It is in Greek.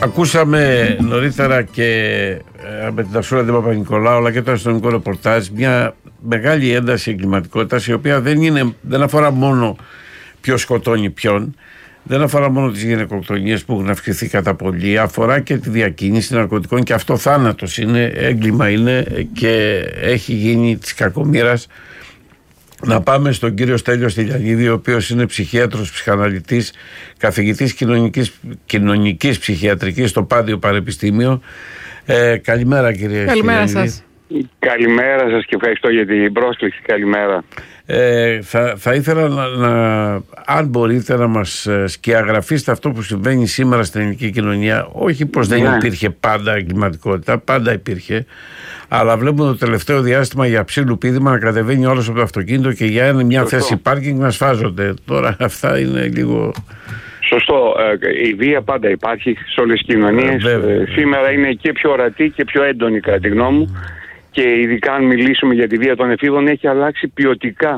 Ακούσαμε νωρίτερα και με την Ταυσούλα την Παπα-Νικολάου αλλά και το αστυνομικό ρεπορτάζ μια μεγάλη ένταση εγκληματικότητας, η οποία δεν αφορά μόνο ποιος σκοτώνει ποιον, δεν αφορά μόνο τις γυναικοκτονίες που έχουν αυξηθεί κατά πολύ, αφορά και τη διακίνηση ναρκωτικών, και αυτό θάνατος είναι, έγκλημα είναι και έχει γίνει της κακομοίρας. Να πάμε στον κύριο Στέλιο Στυλιανίδη, ο οποίος είναι ψυχίατρος, ψυχαναλυτής, καθηγητής κοινωνικής ψυχιατρικής στο Πάντιο Πανεπιστήμιο. Καλημέρα κύριε Καλημέρα Στυλιανίδη. σας. Καλημέρα σας και ευχαριστώ για την πρόσκληση. Καλημέρα. Θα ήθελα αν μπορείτε να μας σκιαγραφίσετε αυτό που συμβαίνει σήμερα στην ελληνική κοινωνία. Όχι πως δεν υπήρχε πάντα εγκληματικότητα, πάντα υπήρχε, αλλά βλέπουμε το τελευταίο διάστημα για ψήλου πήδημα να κατεβαίνει όλος από το αυτοκίνητο και για μια θέση πάρκινγκ να σφάζονται. Τώρα αυτά είναι λίγο... Σωστό. Η βία πάντα υπάρχει σε όλες τις κοινωνίες. Σήμερα είναι και πιο ορατή και πιο έντονη κατά τη γνώμη μου. Και ειδικά αν μιλήσουμε για τη βία των εφήβων, έχει αλλάξει ποιοτικά